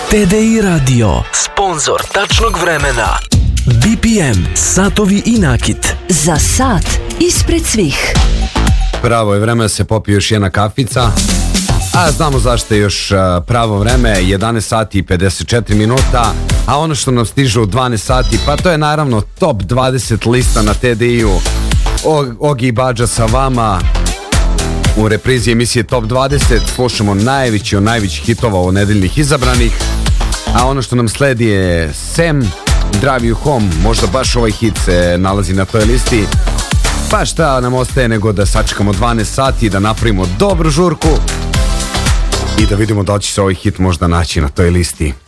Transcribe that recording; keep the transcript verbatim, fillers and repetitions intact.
T D I Radio, sponzor tačnog vremena. B P M, satovi i nakit. Za sat ispred svih. Pravo je vreme da se popije još jedna kafica. A znamo zašto je još pravo vreme, jedanaest sati i pedeset četiri minuta. A ono što nam stiže u dvanaest sati, pa to je naravno top dvadeset lista na T D I-u. Ogi i Badža sa vama. U reprizi emisije Top dvadeset slušamo najveći od najvećih hitova od nedeljnih izabranih. A ono što nam sledi je Sam, Drive You Home. Možda baš ovaj hit se nalazi na toj listi. Pa šta nam ostaje nego da sačekamo dvanaest sati, da napravimo dobru žurku i da vidimo da će se ovaj hit možda naći na toj listi.